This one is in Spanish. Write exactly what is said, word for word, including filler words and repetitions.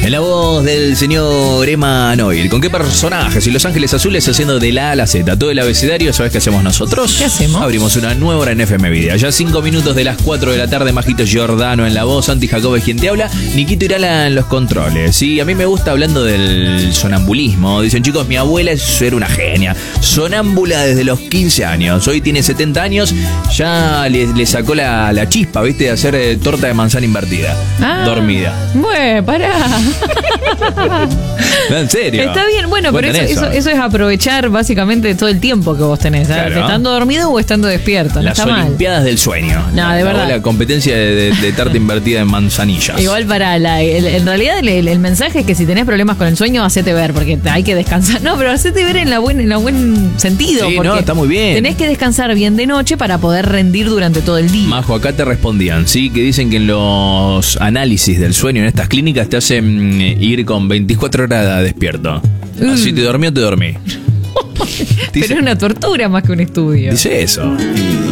En la voz del señor Emanuel. ¿Con qué personajes y Los Ángeles Azules haciendo de la A a la Z? Todo el abecedario, ¿sabes qué hacemos nosotros? ¿Qué hacemos? Abrimos una nueva hora en F M Vida. Ya cinco minutos de las cuatro de la tarde. Majito Giordano en la voz, Santi Jacob es quien te habla, Niquito Irala en los controles. Sí, a mí me gusta hablando del sonambulismo. Dicen, chicos, mi abuela era una genia. Sonámbula desde los quince años. Hoy tiene setenta años. Ya le, le sacó la, la chispa, ¿viste? De hacer eh, torta de manzana invertida. Ah, dormida. Bueno, pará. No, en serio. Está bien, bueno, pero eso, eso, eso es aprovechar básicamente todo el tiempo que vos tenés, ¿sabes? Claro. Estando dormido o estando despierto. No Las está Olimpiadas mal. del sueño. No, la, de la, verdad. La competencia de, de, de tarta invertida en manzanillas. Igual para la, el, en realidad el, el mensaje es que si tenés problemas con el sueño, hacete ver, porque hay que descansar. No, pero hacete ver en la buen, en la buen sentido. Sí, porque no, está muy bien. Tenés que descansar bien de noche para poder rendir durante todo el día. Majo, acá te respondían, sí, que dicen que en los análisis del sueño en estas clínicas te hacen eh, ir con veinticuatro horas despierto. Mm. Así te dormí o te dormí. Pero es una tortura más que un estudio. Dice eso.